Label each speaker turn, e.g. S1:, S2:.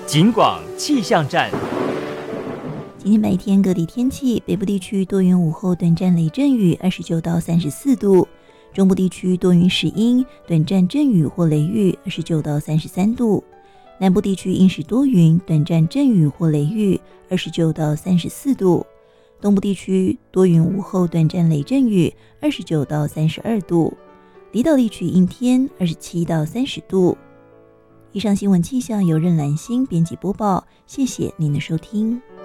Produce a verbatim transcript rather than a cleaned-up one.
S1: 警广气象站。
S2: 今天白天各地天气，北部地区多云，午后短暂雷阵雨，二十九到三十四度；中部地区多云时阴，短暂阵雨或雷雨，二十九到三十三度；南部地区阴时多云，短暂阵雨或雷雨，二十九到三十四度；东部地区多云，午后短暂雷阵雨，二十九到三十二度；离岛地区阴天，二十七到三十度。以上新闻气象由任兰心编辑播报，谢谢您的收听。